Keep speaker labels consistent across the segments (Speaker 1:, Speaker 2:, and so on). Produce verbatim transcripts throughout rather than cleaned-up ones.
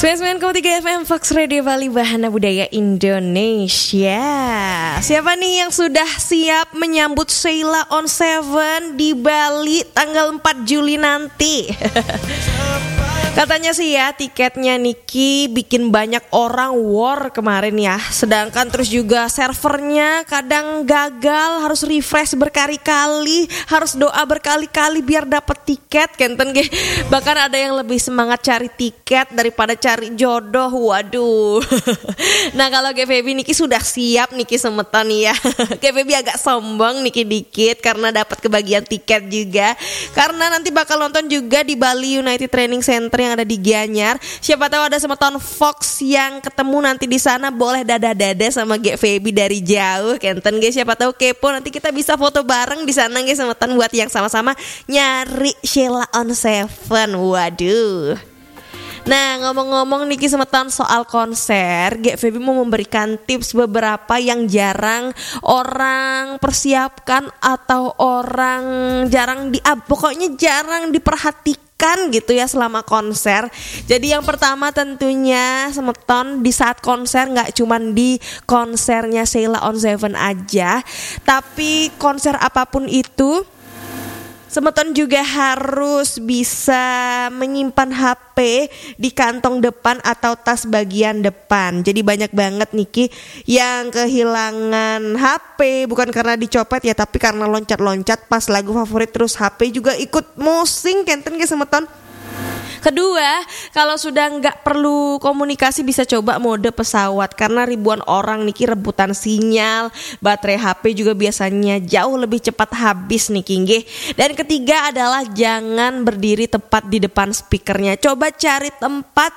Speaker 1: sembilan puluh sembilan koma tiga F M Fox Radio Bali, Bahana Budaya Indonesia. Siapa nih yang sudah siap menyambut Sheila on Seven di Bali tanggal empat Juli nanti? Katanya sih ya tiketnya Niki bikin banyak orang war kemarin ya. Sedangkan terus juga servernya kadang gagal, harus refresh berkali-kali, harus doa berkali-kali biar dapat tiket kenten ge. Bahkan ada yang lebih semangat cari tiket daripada cari jodoh. Waduh. Nah kalau G V B Niki sudah siap Niki semetan ya. G V B agak sombong Niki dikit karena dapat kebagian tiket juga. Karena nanti bakal nonton juga di Bali United Training Center yang ada di Gianyar. Siapa tahu ada semeton Fox yang ketemu nanti di sana, boleh dada-dada sama G V B dari jauh kenten guys. Siapa tahu kepo nanti kita bisa foto bareng di sana guys, semeton buat yang sama-sama nyari Sheila on Seven. Waduh. Nah ngomong-ngomong Niki semetan soal konser, G V B mau memberikan tips beberapa yang jarang orang persiapkan atau orang jarang di pokoknya jarang diperhatikan kan gitu ya selama konser. Jadi yang pertama tentunya semeton di saat konser nggak cuman di konsernya Sheila on Seven aja, tapi konser apapun itu semeton juga harus bisa menyimpan H P di kantong depan atau tas bagian depan. Jadi banyak banget Niki yang kehilangan H P bukan karena dicopet ya, tapi karena loncat-loncat pas lagu favorit terus H P juga ikut musing kenten ke semeton. Kedua, kalau sudah nggak perlu komunikasi bisa coba mode pesawat karena ribuan orang Niki rebutan sinyal, baterai H P juga biasanya jauh lebih cepat habis Niki nggih. Dan ketiga adalah jangan berdiri tepat di depan speakernya. Coba cari tempat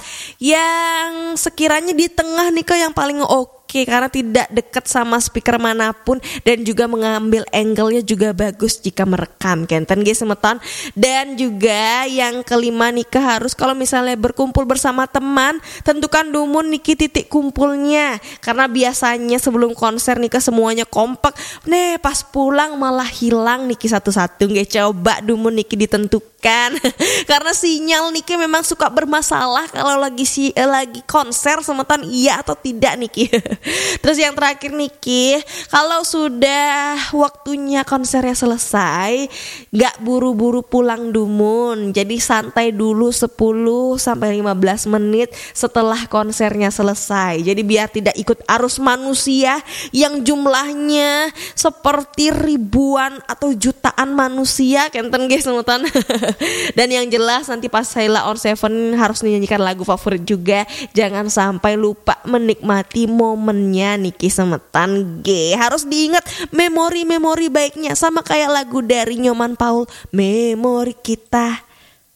Speaker 1: yang sekiranya di tengah nih yang paling oke. Oke, karena tidak dekat sama speaker manapun dan juga mengambil angle-nya juga bagus jika merekam kenten guys semeton. Dan juga yang kelima Nika harus kalau misalnya berkumpul bersama teman, tentukan dulu Niki titik kumpulnya. Karena biasanya sebelum konser Nika semuanya kompak, nih pas pulang malah hilang Niki satu-satu. Nggak coba dulu Niki ditentukan. Karena sinyal Niki memang suka bermasalah kalau lagi si eh, lagi konser semeton iya atau tidak Niki. Terus yang terakhir Niki, kalau sudah waktunya konsernya selesai, gak buru-buru pulang dumun. Jadi santai dulu sepuluh sampai lima belas menit setelah konsernya selesai. Jadi biar tidak ikut arus manusia yang jumlahnya seperti ribuan atau jutaan manusia kenten guys semutan. Dan yang jelas nanti pas Sheila on Seven harus menyanyikan lagu favorit juga. Jangan sampai lupa menikmati momennya Niki semetan G. Harus diingat memori-memori baiknya, sama kayak lagu dari Nyoman Paul, memori kita